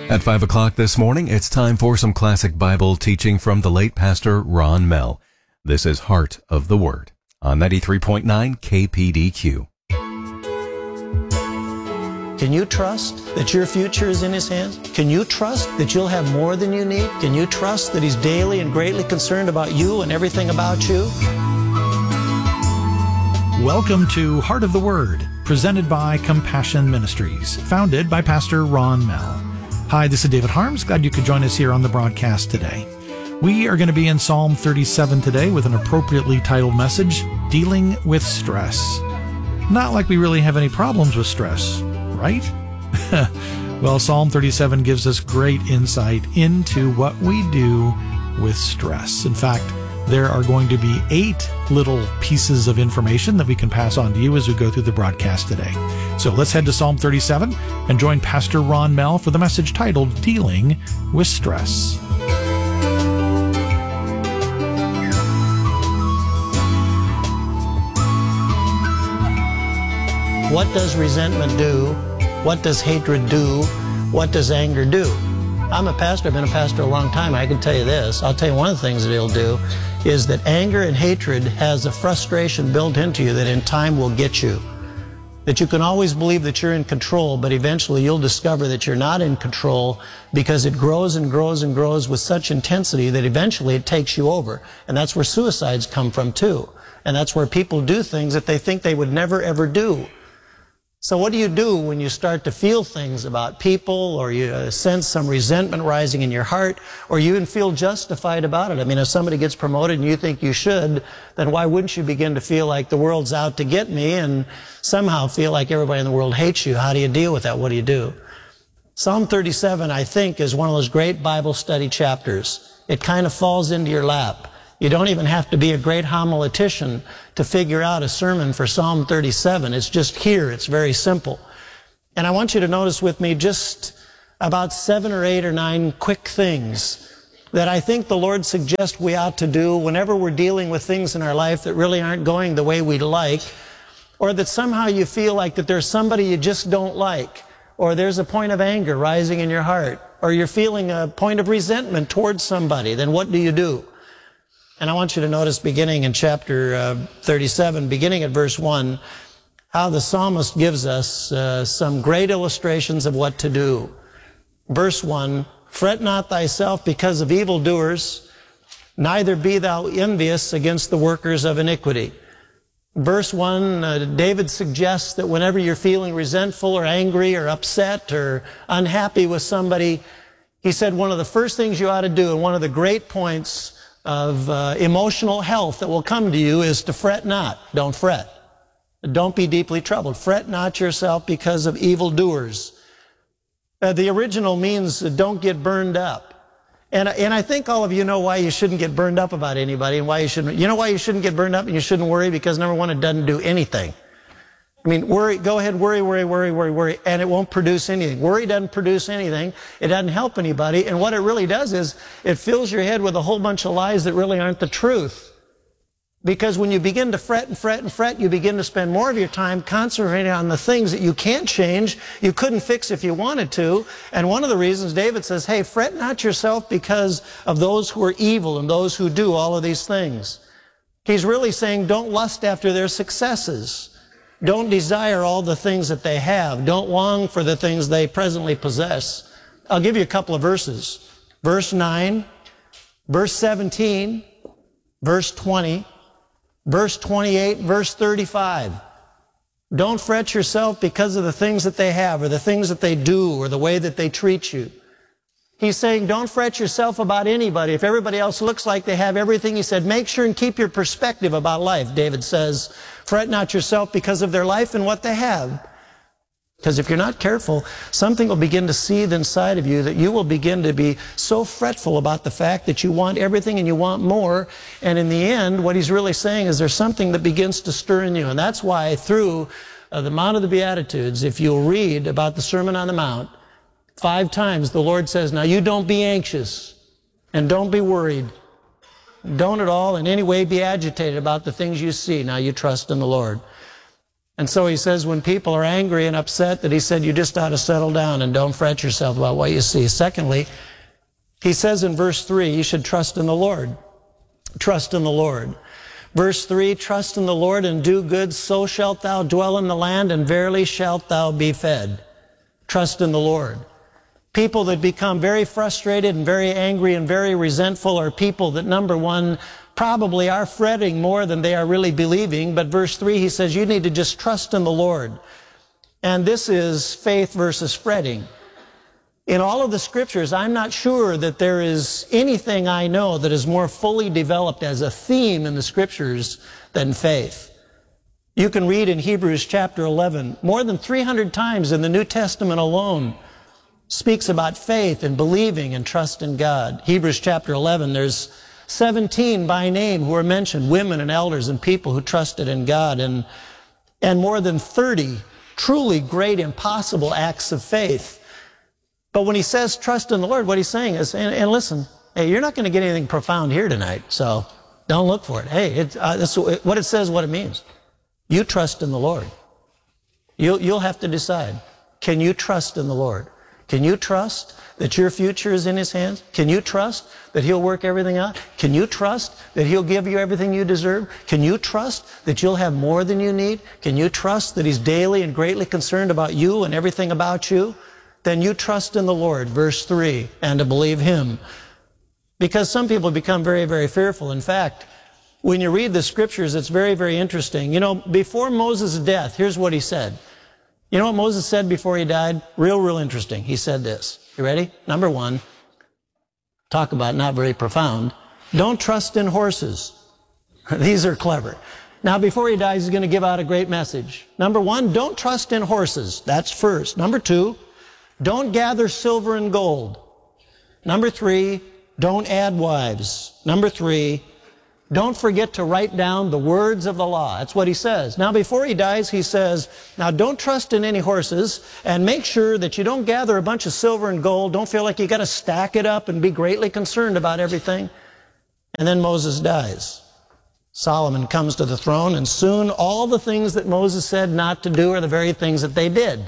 At 5 o'clock this morning, it's time for some classic Bible teaching from the late Pastor Ron Mell. This is Heart of the Word on 93.9 KPDQ. Can you trust that your future is in His hands? Can you trust that you'll have more than you need? Can you trust that He's daily and greatly concerned about you and everything about you? Welcome to Heart of the Word, presented by Compassion Ministries, founded by Pastor Ron Mell. Hi, this is David Harms. Glad you could join us here on the broadcast today. We are going to be in Psalm 37 today with an appropriately titled message, Dealing with Stress. Not like we really have any problems with stress, right? Well, Psalm 37 gives us great insight into what we do with stress. In fact, there are going to be 8 little pieces of information that we can pass on to you as we go through the broadcast today. So let's head to Psalm 37 and join Pastor Ron Mell for the message titled Dealing with Stress. What does resentment do? What does hatred do? What does anger do? I'm a pastor. I've been a pastor a long time. I can tell you this. I'll tell you one of the things that it'll do is that anger and hatred has a frustration built into you that in time will get you. That you can always believe that you're in control, but eventually you'll discover that you're not in control because it grows and grows and grows with such intensity that eventually it takes you over. And that's where suicides come from too. And that's where people do things that they think they would never ever do. So what do you do when you start to feel things about people, or you sense some resentment rising in your heart, or you even feel justified about it? I mean, if somebody gets promoted and you think you should, then why wouldn't you begin to feel like the world's out to get me and somehow feel like everybody in the world hates you? How do you deal with that? What do you do? Psalm 37, I think, is one of those great Bible study chapters. It kind of falls into your lap. You don't even have to be a great homiletician to figure out a sermon for Psalm 37. It's just here. It's very simple. And I want you to notice with me just about 7 or 8 or 9 quick things that I think the Lord suggests we ought to do whenever we're dealing with things in our life that really aren't going the way we'd like, or that somehow you feel like that there's somebody you just don't like, or there's a point of anger rising in your heart, or you're feeling a point of resentment towards somebody. Then what do you do? And I want you to notice beginning in chapter 37, beginning at verse 1, how the psalmist gives us some great illustrations of what to do. Verse 1, fret not thyself because of evildoers, neither be thou envious against the workers of iniquity. Verse 1, David suggests that whenever you're feeling resentful or angry or upset or unhappy with somebody, he said one of the first things you ought to do, and one of the great points of emotional health that will come to you, is to fret not. Don't fret. Don't be deeply troubled. Fret not yourself because of evildoers. The original means don't get burned up. And I think all of you know why you shouldn't get burned up about anybody, and why you shouldn't. You know why you shouldn't get burned up and you shouldn't worry? Because number one, it doesn't do anything. I mean, worry, go ahead, worry, and it won't produce anything. Worry doesn't produce anything. It doesn't help anybody. And what it really does is it fills your head with a whole bunch of lies that really aren't the truth. Because when you begin to fret and fret and fret, you begin to spend more of your time concentrating on the things that you can't change, you couldn't fix if you wanted to. And one of the reasons David says, hey, fret not yourself because of those who are evil and those who do all of these things. He's really saying don't lust after their successes. Don't desire all the things that they have. Don't long for the things they presently possess. I'll give you a couple of verses. Verse 9, verse 17, verse 20, verse 28, verse 35. Don't fret yourself because of the things that they have, or the things that they do, or the way that they treat you. He's saying don't fret yourself about anybody. If everybody else looks like they have everything, he said, make sure and keep your perspective about life. David says, fret not yourself because of their life and what they have. Because if you're not careful, something will begin to seethe inside of you that you will begin to be so fretful about the fact that you want everything and you want more. And in the end, what he's really saying is there's something that begins to stir in you. And that's why through the Mount of the Beatitudes, if you'll read about the Sermon on the Mount, 5 times the Lord says, now you don't be anxious and don't be worried. Don't at all in any way be agitated about the things you see. Now you trust in the Lord. And so he says when people are angry and upset, that he said you just ought to settle down and don't fret yourself about what you see. Secondly, he says in verse 3, you should trust in the Lord. Trust in the Lord. Verse 3, trust in the Lord and do good, so shalt thou dwell in the land, and verily shalt thou be fed. Trust in the Lord. People that become very frustrated and very angry and very resentful are people that, number one, probably are fretting more than they are really believing. But verse 3, he says you need to just trust in the Lord. And this is faith versus fretting. In all of the scriptures, I'm not sure that there is anything I know that is more fully developed as a theme in the scriptures than faith. You can read in Hebrews chapter 11, more than 300 times in the New Testament alone, speaks about faith and believing and trust in God. Hebrews chapter 11, there's 17 by name who are mentioned, women and elders and people who trusted in God, and more than 30 truly great, impossible acts of faith. But when he says trust in the Lord, what he's saying is, and listen, hey, you're not going to get anything profound here tonight, so don't look for it. Hey, that's what it says, what it means. You trust in the Lord. You'll have to decide. Can you trust in the Lord? Can you trust that your future is in his hands? Can you trust that he'll work everything out? Can you trust that he'll give you everything you deserve? Can you trust that you'll have more than you need? Can you trust that he's daily and greatly concerned about you and everything about you? Then you trust in the Lord, verse 3, and to believe him. Because some people become very, very fearful. In fact, when you read the scriptures, it's very, very interesting. You know, before Moses' death, here's what he said. You know what Moses said before he died? Real interesting. He said this. You ready? Number one, talk about not very profound. Don't trust in horses. These are clever. Now, before he dies, he's going to give out a great message. Number one, don't trust in horses. That's first. Number two, don't gather silver and gold. Number three, don't add wives. Number three, don't forget to write down the words of the law. That's what he says. Now, before he dies, he says, now don't trust in any horses, and make sure that you don't gather a bunch of silver and gold. Don't feel like you got to stack it up and be greatly concerned about everything. And then Moses dies. Solomon comes to the throne, and soon all the things that Moses said not to do are the very things that they did.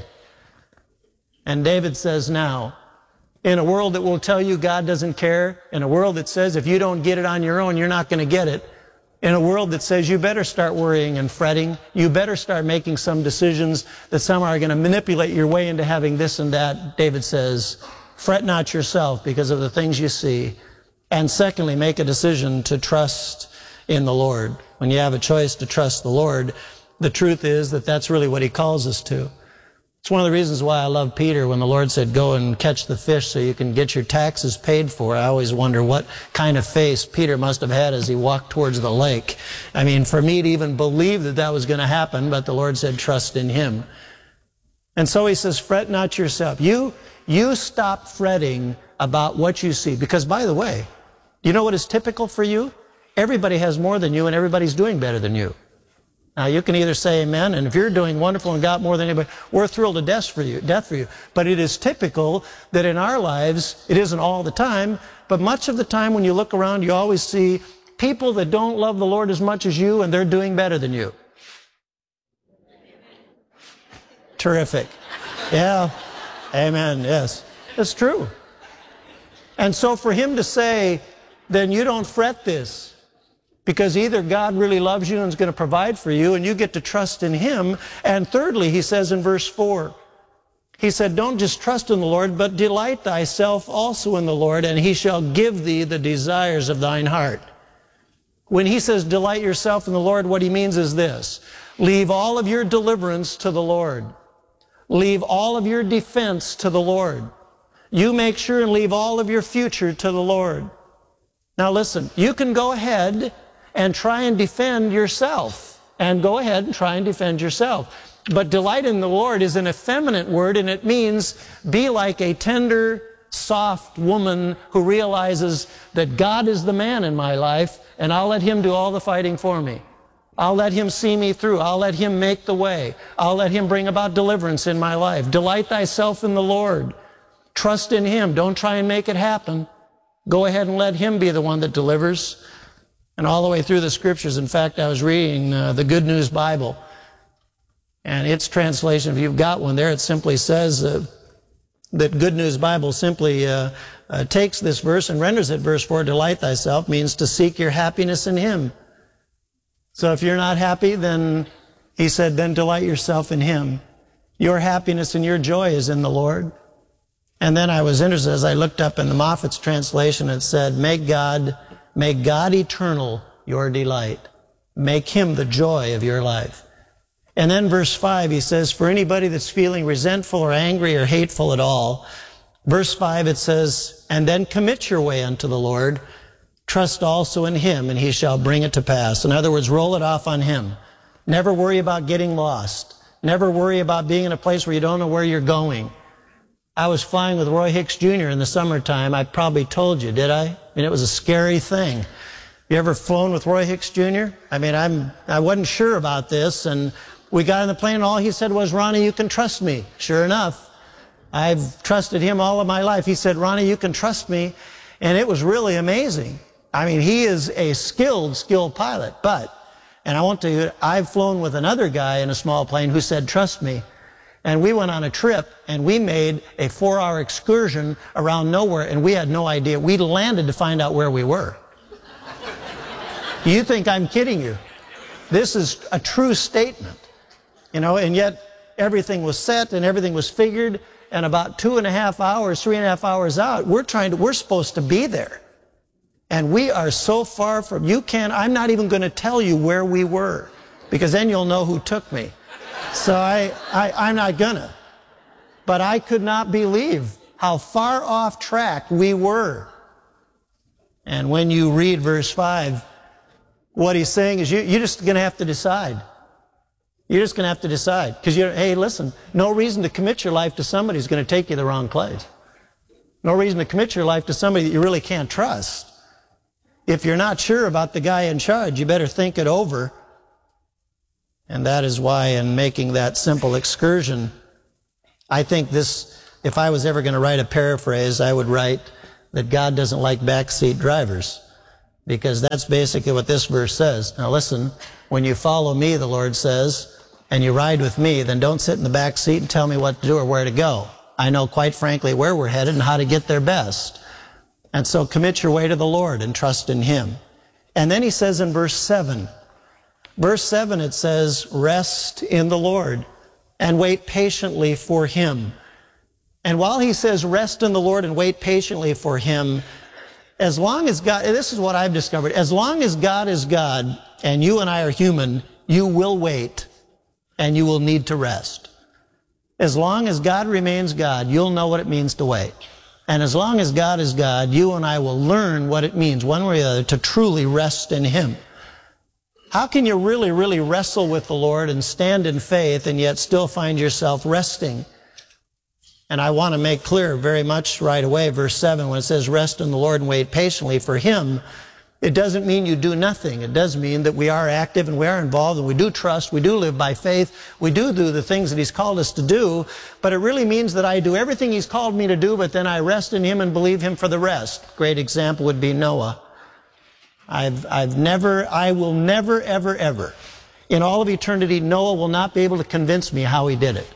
And David says now, in a world that will tell you God doesn't care, in a world that says if you don't get it on your own, you're not going to get it, in a world that says you better start worrying and fretting, you better start making some decisions that somehow are going to manipulate your way into having this and that, David says, fret not yourself because of the things you see. And secondly, make a decision to trust in the Lord. When you have a choice to trust the Lord, the truth is that that's really what he calls us to. It's one of the reasons why I love Peter when the Lord said, go and catch the fish so you can get your taxes paid for. I always wonder what kind of face Peter must have had as he walked towards the lake. I mean, for me to even believe that that was going to happen, but the Lord said, trust in him. And so he says, fret not yourself. You stop fretting about what you see. Because, by the way, you know what is typical for you? Everybody has more than you, and everybody's doing better than you. Now, you can either say amen, and if you're doing wonderful and got more than anybody, we're thrilled to death for you. But it is typical that in our lives, it isn't all the time, but much of the time when you look around, you always see people that don't love the Lord as much as you, and they're doing better than you. Terrific. Yeah. Amen. Yes. It's true. And so for him to say, then you don't fret this, because either God really loves you and is going to provide for you, and you get to trust in him. And thirdly, he says in verse 4, he said, don't just trust in the Lord, but delight thyself also in the Lord, and he shall give thee the desires of thine heart. When he says delight yourself in the Lord, what he means is this: leave all of your deliverance to the Lord. Leave all of your defense to the Lord. You make sure and leave all of your future to the Lord. Now listen, you can go ahead and try and defend yourself. And go ahead and try and defend yourself. But delight in the Lord is an effeminate word, and it means be like a tender, soft woman who realizes that God is the man in my life, and I'll let him do all the fighting for me. I'll let him see me through. I'll let him make the way. I'll let him bring about deliverance in my life. Delight thyself in the Lord. Trust in him. Don't try and make it happen. Go ahead and let him be the one that delivers. And all the way through the scriptures, in fact, I was reading the Good News Bible. And its translation, if you've got one there, it simply says that Good News Bible simply takes this verse and renders it, verse 4, delight thyself, means to seek your happiness in Him. So if you're not happy, then, he said, then delight yourself in Him. Your happiness and your joy is in the Lord. And then I was interested as I looked up in the Moffat's translation, it said, make God eternal your delight. Make Him the joy of your life. And then verse 5, he says, for anybody that's feeling resentful or angry or hateful at all, verse 5 it says, and then commit your way unto the Lord, trust also in Him, and He shall bring it to pass. In other words, roll it off on Him. Never worry about getting lost. Never worry about being in a place where you don't know where you're going. I was flying with Roy Hicks Jr. in the summertime. I probably told you, did I? I mean, it was a scary thing. You ever flown with Roy Hicks Jr.? I mean, I wasn't sure about this, and we got on the plane, and all he said was, Ronnie, you can trust me. Sure enough, I've trusted him all of my life. He said, Ronnie, you can trust me. And it was really amazing. I mean, he is a skilled pilot. And I want to, I've flown with another guy in a small plane who said, trust me. And we went on a trip, and we made a 4-hour excursion around nowhere, and we had no idea. We landed to find out where we were. You think I'm kidding you? This is a true statement. You know, and yet everything was set and everything was figured, and about 3.5 hours out, we're supposed to be there. And we are so far from, I'm not even going to tell you where we were, because then you'll know who took me. So I'm not gonna. But I could not believe how far off track we were. And when you read verse 5, what he's saying is you're just going to have to decide. You're just going to have to decide. Because hey, listen, no reason to commit your life to somebody who's going to take you the wrong place. No reason to commit your life to somebody that you really can't trust. If you're not sure about the guy in charge, you better think it over. And that is why in making that simple excursion, I think this, if I was ever going to write a paraphrase, I would write that God doesn't like backseat drivers. Because that's basically what this verse says. Now listen, when you follow me, the Lord says, and you ride with me, then don't sit in the back seat and tell me what to do or where to go. I know quite frankly where we're headed and how to get there best. And so commit your way to the Lord and trust in Him. And then he says in verse 7, it says, rest in the Lord and wait patiently for Him. And while he says rest in the Lord and wait patiently for Him, as long as God, this is what I've discovered, as long as God is God and you and I are human, you will wait and you will need to rest. As long as God remains God, you'll know what it means to wait. And as long as God is God, you and I will learn what it means, one way or the other, to truly rest in Him. How can you really, really wrestle with the Lord and stand in faith and yet still find yourself resting? And I want to make clear very much right away, verse 7, when it says, rest in the Lord and wait patiently for Him, it doesn't mean you do nothing. It does mean that we are active and we are involved and we do trust, we do live by faith, we do the things that He's called us to do, but it really means that I do everything He's called me to do, but then I rest in Him and believe Him for the rest. Great example would be Noah. I will never, ever, ever, in all of eternity, Noah will not be able to convince me how he did it.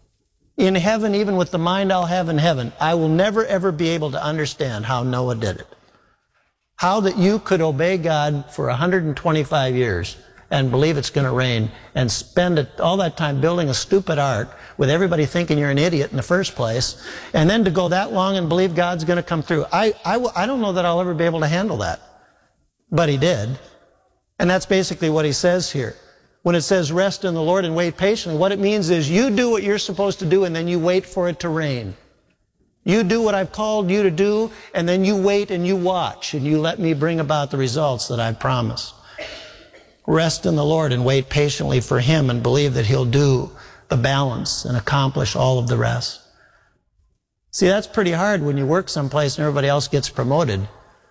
In heaven, even with the mind I'll have in heaven, I will never, ever be able to understand how Noah did it. How that you could obey God for 125 years and believe it's going to rain and spend all that time building a stupid ark with everybody thinking you're an idiot in the first place, and then to go that long and believe God's going to come through. I don't know that I'll ever be able to handle that. But he did. And that's basically what he says here. When it says rest in the Lord and wait patiently, what it means is you do what you're supposed to do and then you wait for it to rain. You do what I've called you to do and then you wait and you watch and you let me bring about the results that I've promised. Rest in the Lord and wait patiently for Him and believe that He'll do the balance and accomplish all of the rest. See, that's pretty hard when you work someplace and everybody else gets promoted.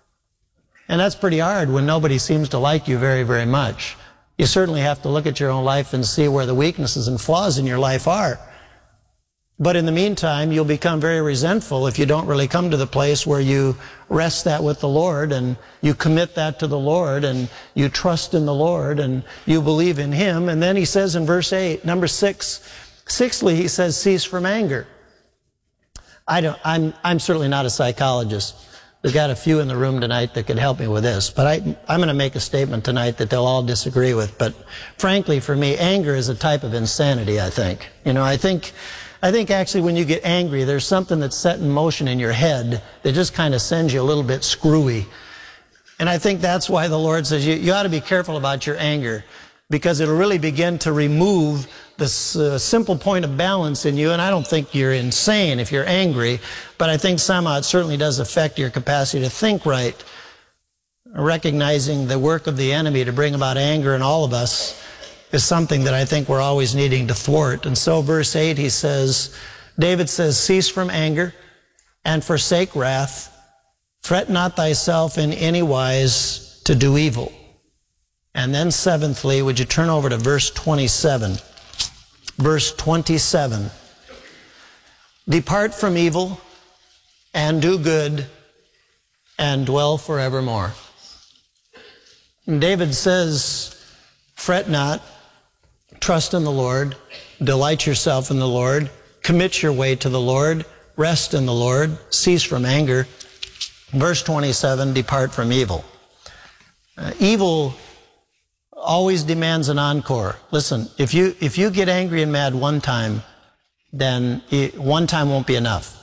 And that's pretty hard when nobody seems to like you very, very much. You certainly have to look at your own life and see where the weaknesses and flaws in your life are. But in the meantime, you'll become very resentful if you don't really come to the place where you rest that with the Lord and you commit that to the Lord and you trust in the Lord and you believe in Him. And then he says in verse 8, number 6, sixthly, he says, cease from anger. I'm certainly not a psychologist. We've got a few in the room tonight that could help me with this. But I'm going to make a statement tonight that they'll all disagree with. But frankly, for me, anger is a type of insanity, I think. I think actually when you get angry, there's something that's set in motion in your head that just kind of sends you a little bit screwy. And I think that's why the Lord says you ought to be careful about your anger, because it'll really begin to remove this simple point of balance in you. And I don't think you're insane if you're angry, but I think somehow it certainly does affect your capacity to think right. Recognizing the work of the enemy to bring about anger in all of us is something that I think we're always needing to thwart. And so verse 8, David says, cease from anger and forsake wrath. Fret not thyself in any wise to do evil. And then seventhly, would you turn over to verse 27? Verse 27. Depart from evil and do good and dwell forevermore. And David says, fret not, trust in the Lord, delight yourself in the Lord, commit your way to the Lord, rest in the Lord, cease from anger. Verse 27, depart from evil. Evil always demands an encore. Listen, if you get angry and mad one time, then one time won't be enough.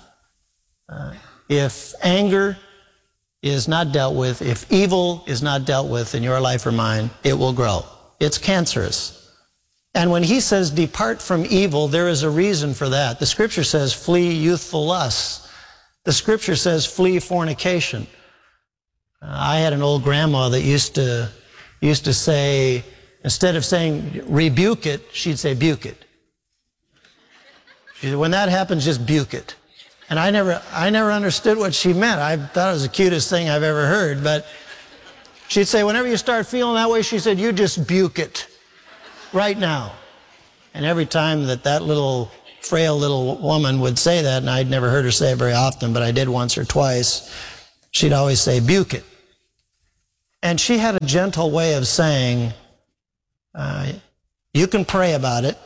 If anger is not dealt with, if evil is not dealt with in your life or mine, it will grow. It's cancerous. And when he says depart from evil, there is a reason for that. The scripture says flee youthful lusts. The scripture says flee fornication. I had an old grandma that used to say, instead of saying rebuke it, she'd say buke it. She said, when that happens, just buke it. And I never understood what she meant. I thought it was the cutest thing I've ever heard. But she'd say, whenever you start feeling that way, she said, you just buke it right now. And every time that little frail little woman would say that, and I'd never heard her say it very often, but I did once or twice, she'd always say, buke it. And she had a gentle way of saying, you can pray about it.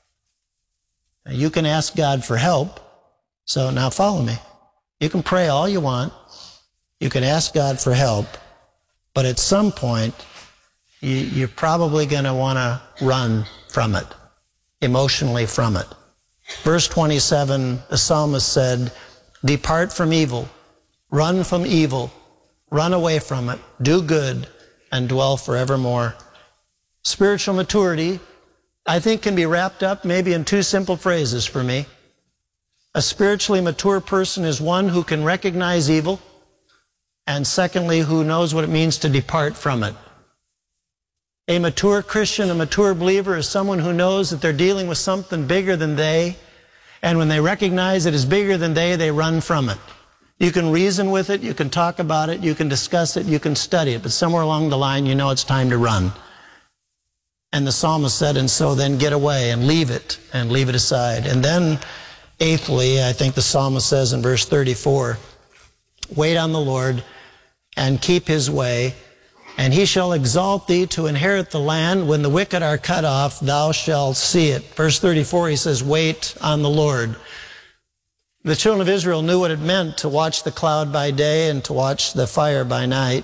You can ask God for help. So now follow me. You can pray all you want. You can ask God for help. But at some point, you're probably going to want to run from it, emotionally from it. Verse 27, the psalmist said, depart from evil, run from evil, run away from it, do good, and dwell forevermore. Spiritual maturity, I think, can be wrapped up maybe in two simple phrases for me. A spiritually mature person is one who can recognize evil, and secondly, who knows what it means to depart from it. A mature Christian, a mature believer, is someone who knows that they're dealing with something bigger than they, and when they recognize it is bigger than they run from it. You can reason with it, you can talk about it, you can discuss it, you can study it, but somewhere along the line you know it's time to run. And the psalmist said, and so then get away and leave it aside. And then, eighthly, I think the psalmist says in verse 34, wait on the Lord and keep his way, and he shall exalt thee to inherit the land. When the wicked are cut off, thou shalt see it. Verse 34, he says, wait on the Lord. The children of Israel knew what it meant to watch the cloud by day and to watch the fire by night.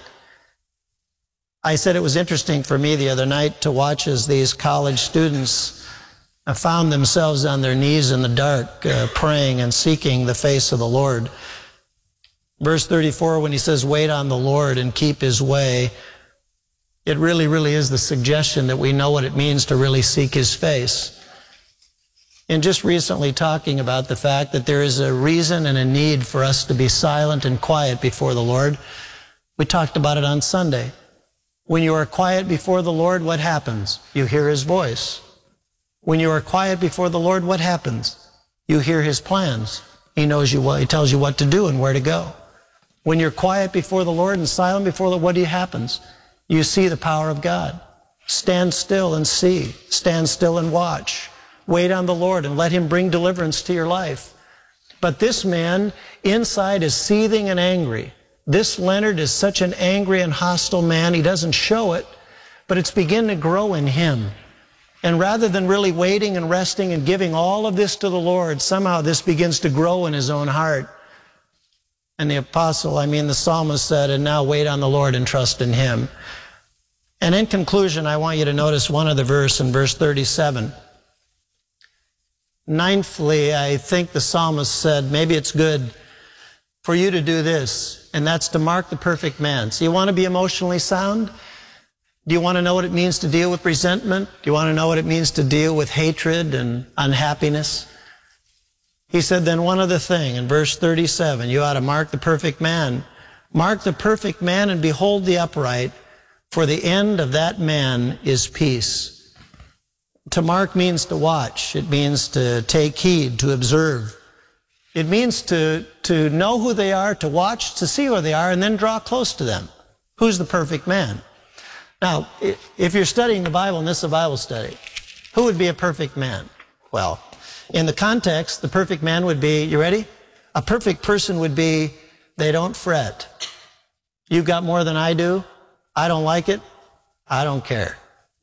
I said it was interesting for me the other night to watch as these college students found themselves on their knees in the dark, praying and seeking the face of the Lord. Verse 34, when he says, wait on the Lord and keep his way, it really is the suggestion that we know what it means to really seek his face. And just recently talking about the fact that there is a reason and a need for us to be silent and quiet before the Lord. We talked about it on Sunday. When you are quiet before the Lord, what happens? You hear his voice. When you are quiet before the Lord, what happens? You hear his plans. He tells you what to do and where to go. When you're quiet before the Lord and silent before the Lord, what happens? You see the power of God. Stand still and see. Stand still and watch. Wait on the Lord and let him bring deliverance to your life. But this man inside is seething and angry. This Leonard is such an angry and hostile man. He doesn't show it, but it's beginning to grow in him. And rather than really waiting and resting and giving all of this to the Lord, somehow this begins to grow in his own heart. And the psalmist said, and now wait on the Lord and trust in him. And in conclusion, I want you to notice one other verse in verse 37. Ninthly, I think the psalmist said, maybe it's good for you to do this, and that's to mark the perfect man. So you want to be emotionally sound? Do you want to know what it means to deal with resentment? Do you want to know what it means to deal with hatred and unhappiness? He said, then one other thing, in verse 37, you ought to mark the perfect man. Mark the perfect man and behold the upright, for the end of that man is peace. To mark means to watch. It means to take heed, to observe. It means to know who they are, to watch, to see who they are, and then draw close to them. Who's the perfect man? Now, if you're studying the Bible, and this is a Bible study, who would be a perfect man? Well, in the context, the perfect man would be, you ready? A perfect person would be, they don't fret. You've got more than I do. I don't like it. I don't care.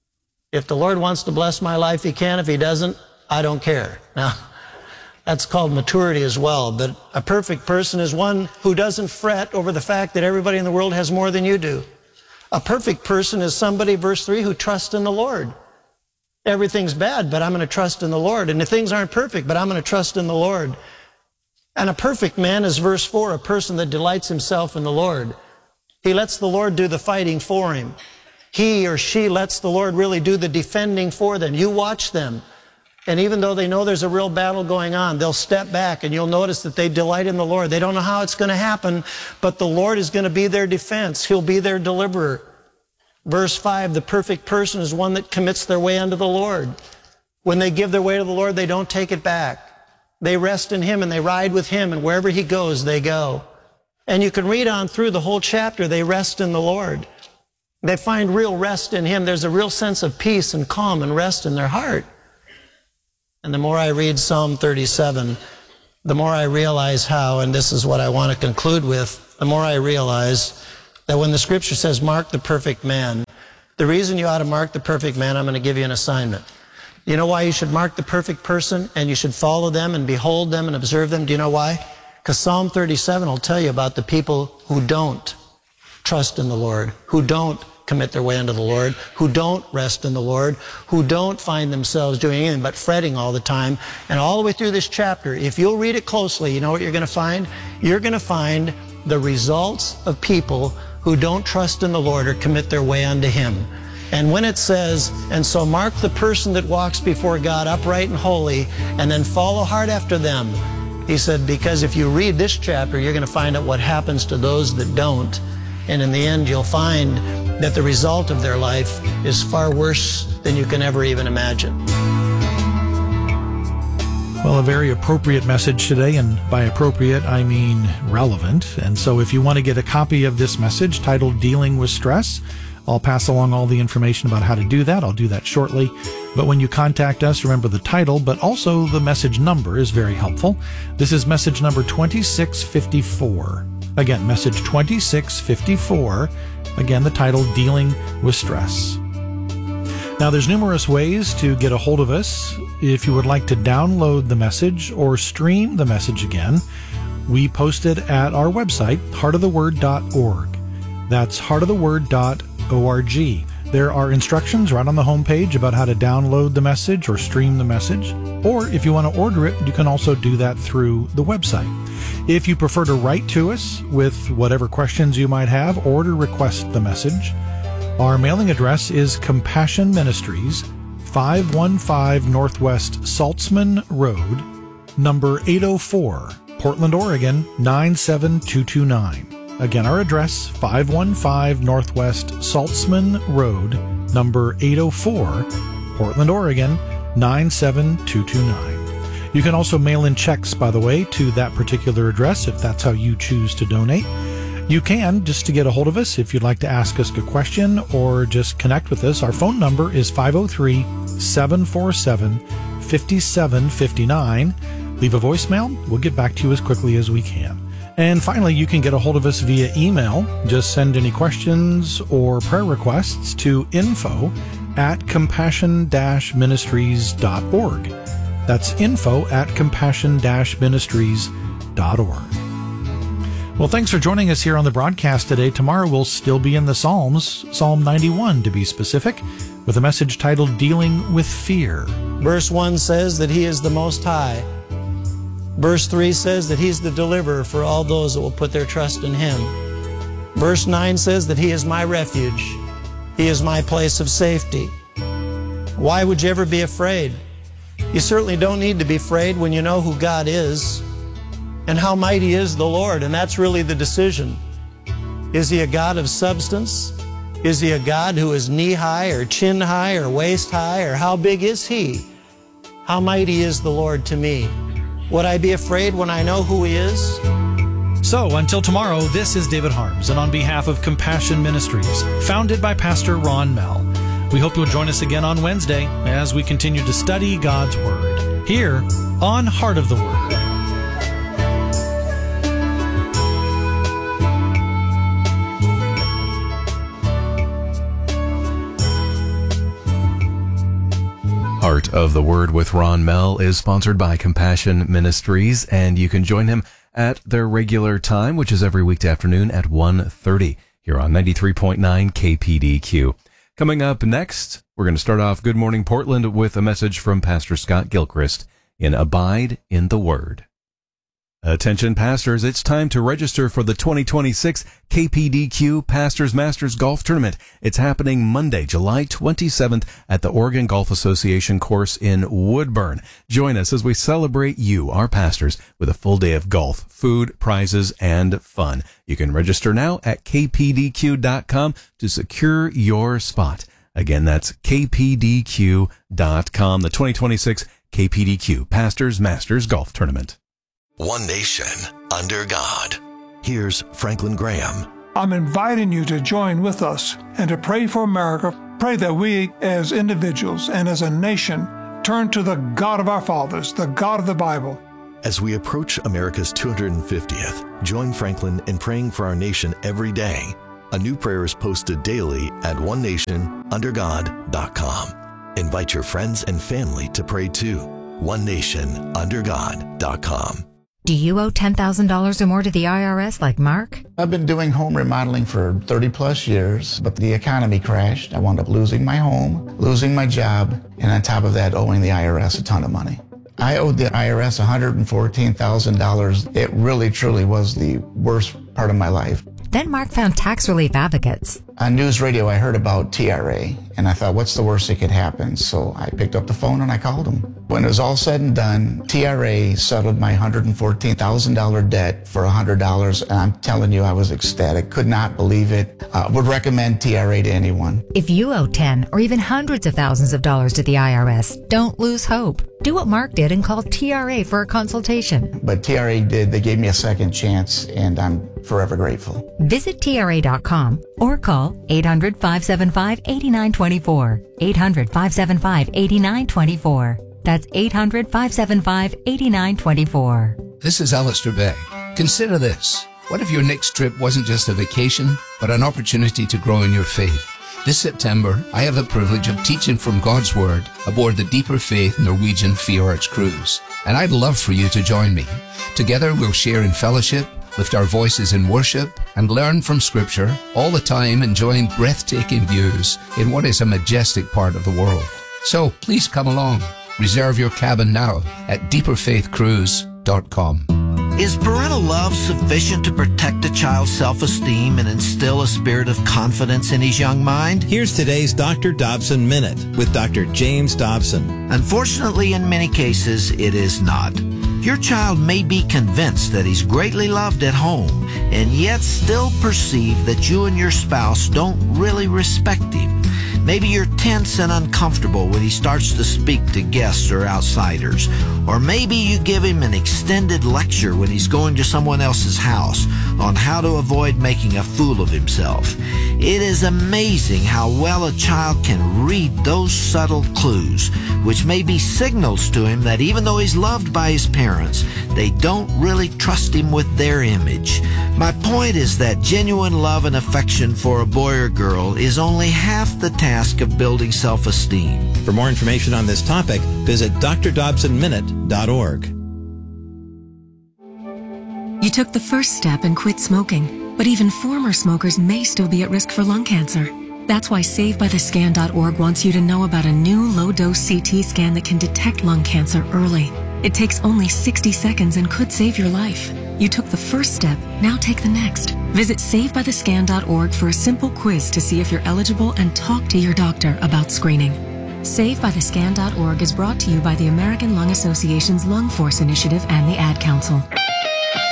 If the Lord wants to bless my life, he can. If he doesn't, I don't care. Now, that's called maturity as well. But a perfect person is one who doesn't fret over the fact that everybody in the world has more than you do. A perfect person is somebody, verse 3, who trusts in the Lord. Everything's bad, but I'm going to trust in the Lord. And the things aren't perfect, but I'm going to trust in the Lord. And a perfect man is, verse 4, a person that delights himself in the Lord. He lets the Lord do the fighting for him. He or she lets the Lord really do the defending for them. You watch them. And even though they know there's a real battle going on, they'll step back and you'll notice that they delight in the Lord. They don't know how it's going to happen, but the Lord is going to be their defense. He'll be their deliverer. Verse 5, the perfect person is one that commits their way unto the Lord. When they give their way to the Lord, they don't take it back. They rest in him and they ride with him, and wherever he goes, they go. And you can read on through the whole chapter, they rest in the Lord. They find real rest in him. There's a real sense of peace and calm and rest in their heart. And the more I read Psalm 37, the more I realize how, and this is what I want to conclude with, the more I realize that when the scripture says, mark the perfect man, the reason you ought to mark the perfect man, I'm going to give you an assignment. You know why you should mark the perfect person and you should follow them and behold them and observe them? Do you know why? Because Psalm 37 will tell you about the people who don't trust in the Lord, who don't commit their way unto the Lord, who don't rest in the Lord, who don't find themselves doing anything but fretting all the time. And all the way through this chapter, if you'll read it closely, you know what you're going to find? You're going to find the results of people who don't trust in the Lord or commit their way unto him. And when it says, and so mark the person that walks before God upright and holy, and then follow hard after them, he said, because if you read this chapter, you're going to find out what happens to those that don't. And in the end, you'll find that the result of their life is far worse than you can ever even imagine. Well, a very appropriate message today, and by appropriate, I mean relevant. And so if you want to get a copy of this message titled Dealing with Stress, I'll pass along all the information about how to do that. I'll do that shortly. But when you contact us, remember the title, but also the message number is very helpful. This is message number 2654. Again, message 2654. Again, the title, Dealing with Stress. Now, there's numerous ways to get a hold of us. If you would like to download the message or stream the message again, we post it at our website, heartoftheword.org. That's heartoftheword.org. There are instructions right on the homepage about how to download the message or stream the message. Or if you want to order it, you can also do that through the website. If you prefer to write to us with whatever questions you might have or to request the message, our mailing address is Compassion Ministries, 515 Northwest Saltzman Road, number 804, Portland, Oregon, 97229. Again, our address, 515 Northwest Saltzman Road, number 804, Portland, Oregon, 97229. You can also mail in checks, by the way, to that particular address if that's how you choose to donate. You can, just to get a hold of us, if you'd like to ask us a question or just connect with us. Our phone number is 503-747-5787. 5759. Leave a voicemail. We'll get back to you as quickly as we can. And finally, you can get a hold of us via email. Just send any questions or prayer requests to info@compassion-ministries.org. That's info@compassion-ministries.org. Well, thanks for joining us here on the broadcast today. Tomorrow we'll still be in the Psalms, Psalm 91 to be specific, with a message titled Dealing with Fear. Verse 1 says that He is the Most High. Verse 3 says that He's the deliverer for all those that will put their trust in Him. Verse 9 says that He is my refuge. He is my place of safety. Why would you ever be afraid? You certainly don't need to be afraid when you know who God is and how mighty is the Lord, and that's really the decision. Is He a God of substance? Is He a God who is knee-high or chin-high or waist-high, or how big is He? How mighty is the Lord to me? Would I be afraid when I know who He is? So, until tomorrow, this is David Harms, and on behalf of Compassion Ministries, founded by Pastor Ron Mell, we hope you'll join us again on Wednesday as we continue to study God's Word, here on Heart of the Word. Heart of the Word with Ron Mell is sponsored by Compassion Ministries, and you can join him at their regular time, which is every weekday afternoon at 1:30 here on 93.9 KPDQ. Coming up next, we're going to start off Good Morning Portland with a message from Pastor Scott Gilchrist in Abide in the Word. Attention pastors, it's time to register for the 2026 KPDQ Pastors Masters Golf Tournament. It's happening Monday, July 27th at the Oregon Golf Association course in Woodburn. Join us as we celebrate you, our pastors, with a full day of golf, food, prizes, and fun. You can register now at kpdq.com to secure your spot. Again, that's kpdq.com, the 2026 KPDQ Pastors Masters Golf Tournament. One nation, under God. Here's Franklin Graham. I'm inviting you to join with us and to pray for America. Pray that we, as individuals and as a nation, turn to the God of our fathers, the God of the Bible. As we approach America's 250th, join Franklin in praying for our nation every day. A new prayer is posted daily at onenationundergod.com. Invite your friends and family to pray too. onenationundergod.com. Do you owe $10,000 or more to the IRS like Mark? I've been doing home remodeling for 30 plus years, but the economy crashed. I wound up losing my home, losing my job, and on top of that, owing the IRS a ton of money. I owed the IRS $114,000. It really, truly was the worst part of my life. Then Mark found tax relief advocates. On news radio, I heard about TRA, and I thought, what's the worst that could happen? So I picked up the phone and I called them. When it was all said and done, TRA settled my $114,000 debt for $100, and I'm telling you, I was ecstatic. Could not believe it. Would recommend TRA to anyone. If you owe 10 or even hundreds of thousands of dollars to the IRS, don't lose hope. Do what Mark did and call TRA for a consultation. But TRA did. They gave me a second chance, and I'm forever grateful. Visit TRA.com or call 800-575-8924. 800-575-8924. That's 800-575-8924. This is Alistair Begg. Consider this. What if your next trip wasn't just a vacation, but an opportunity to grow in your faith? This September, I have the privilege of teaching from God's Word aboard the Deeper Faith Norwegian Fjords cruise. And I'd love for you to join me. Together we'll share in fellowship, lift our voices in worship, and learn from Scripture, all the time enjoying breathtaking views in what is a majestic part of the world. So please come along. Reserve your cabin now at deeperfaithcruise.com. Is parental love sufficient to protect a child's self-esteem and instill a spirit of confidence in his young mind? Here's today's Dr. Dobson Minute with Dr. James Dobson. Unfortunately, in many cases, it is not. Your child may be convinced that he's greatly loved at home and yet still perceive that you and your spouse don't really respect him. Maybe you're tense and uncomfortable when he starts to speak to guests or outsiders. Or maybe you give him an extended lecture when he's going to someone else's house on how to avoid making a fool of himself. It is amazing how well a child can read those subtle clues, which may be signals to him that even though he's loved by his parents, they don't really trust him with their image. My point is that genuine love and affection for a boy or girl is only half the task of building self-esteem. For more information on this topic, visit drdobsonminute.org. You took the first step and quit smoking, but even former smokers may still be at risk for lung cancer. That's why SaveByTheScan.org wants you to know about a new low-dose CT scan that can detect lung cancer early. It takes only 60 seconds and could save your life. You took the first step, now take the next. Visit SaveByTheScan.org for a simple quiz to see if you're eligible and talk to your doctor about screening. SaveByTheScan.org is brought to you by the American Lung Association's Lung Force Initiative and the Ad Council.